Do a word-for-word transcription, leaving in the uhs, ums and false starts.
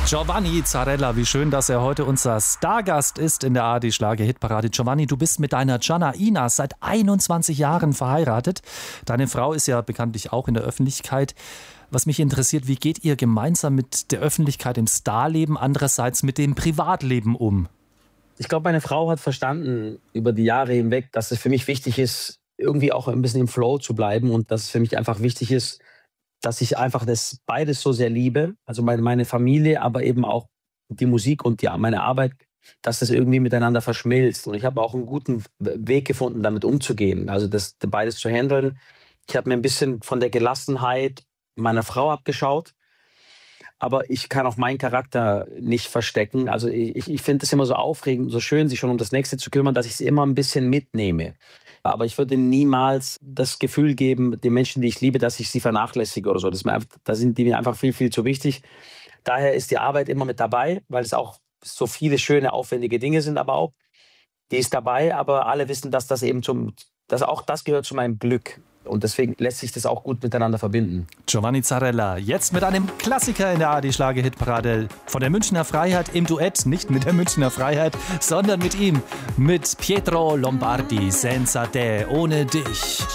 Giovanni Zarella, wie schön, dass er heute unser Stargast ist in der A R D-Schlager-Hitparade. Giovanni, du bist mit deiner Janaina seit einundzwanzig Jahren verheiratet. Deine Frau ist ja bekanntlich auch in der Öffentlichkeit. Was mich interessiert, wie geht ihr gemeinsam mit der Öffentlichkeit im Starleben, andererseits mit dem Privatleben um? Ich glaube, meine Frau hat verstanden über die Jahre hinweg, dass es für mich wichtig ist, irgendwie auch ein bisschen im Flow zu bleiben und dass es für mich einfach wichtig ist, dass ich einfach das beides so sehr liebe, also meine, meine Familie, aber eben auch die Musik und die, meine Arbeit, dass das irgendwie miteinander verschmilzt. Und ich habe auch einen guten Weg gefunden, damit umzugehen, also das beides zu handeln. Ich habe mir ein bisschen von der Gelassenheit meiner Frau abgeschaut, aber ich kann auch meinen Charakter nicht verstecken. Also ich, ich finde es immer so aufregend, so schön, sich schon um das Nächste zu kümmern, dass ich es immer ein bisschen mitnehme. Aber ich würde niemals das Gefühl geben, den Menschen, die ich liebe, dass ich sie vernachlässige oder so. Das ist mir einfach, da sind die mir einfach viel, viel zu wichtig. Daher ist die Arbeit immer mit dabei, weil es auch so viele schöne, aufwendige Dinge sind, aber auch, die ist dabei, aber alle wissen, dass das eben zum, dass auch das gehört zu meinem Glück. Und deswegen lässt sich das auch gut miteinander verbinden. Giovanni Zarella, jetzt mit einem Klassiker in der A R D-Schlager-Hitparade von der Münchner Freiheit im Duett, nicht mit der Münchner Freiheit, sondern mit ihm, mit Pietro Lombardi, Senza te, ohne dich.